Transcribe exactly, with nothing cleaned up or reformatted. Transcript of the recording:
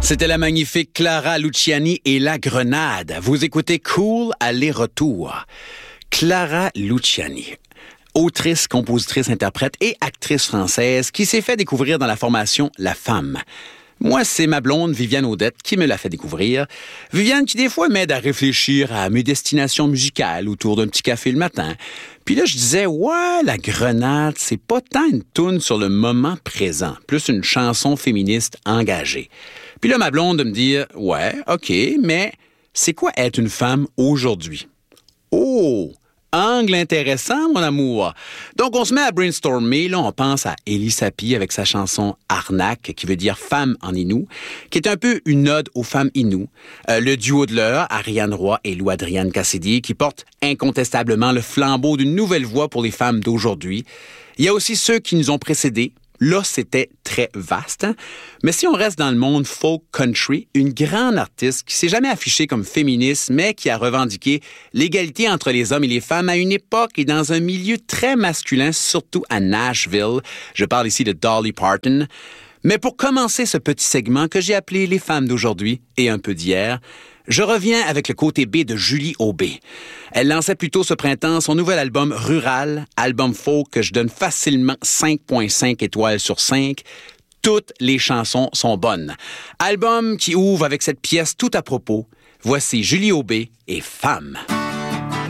C'était la magnifique Clara Luciani et La Grenade. Vous écoutez Cool aller-retour. Clara Luciani, autrice, compositrice, interprète et actrice française qui s'est fait découvrir dans la formation La Femme. Moi, c'est ma blonde Viviane Audette qui me l'a fait découvrir. Viviane qui, des fois, m'aide à réfléchir à mes destinations musicales autour d'un petit café le matin. Puis là, je disais, ouais, La Grenade, c'est pas tant une toune sur le moment présent, plus une chanson féministe engagée. Puis là, ma blonde de me dire, ouais, OK, mais c'est quoi être une femme aujourd'hui? Oh! Angle intéressant, mon amour. Donc, on se met à brainstormer. Là, on pense à Elie Sapi avec sa chanson « Arnak », qui veut dire « femme » en Innu, qui est un peu une ode aux femmes Innu. Euh, le duo de l'heure, Ariane Roy et Lou Adrienne Cassidy, qui portent incontestablement le flambeau d'une nouvelle voix pour les femmes d'aujourd'hui. Il y a aussi ceux qui nous ont précédés. Là, c'était très vaste. Hein? Mais si on reste dans le monde folk country, une grande artiste qui s'est jamais affichée comme féministe, mais qui a revendiqué l'égalité entre les hommes et les femmes à une époque et dans un milieu très masculin, surtout à Nashville. Je parle ici de Dolly Parton. Mais pour commencer ce petit segment que j'ai appelé « Les femmes d'aujourd'hui » et un peu d'hier, je reviens avec le côté B de Julie Aubé. Elle lançait plus tôt ce printemps son nouvel album Rural, album folk que je donne facilement cinq virgule cinq étoiles sur cinq. Toutes les chansons sont bonnes. Album qui ouvre avec cette pièce tout à propos. Voici Julie Aubé et Femme.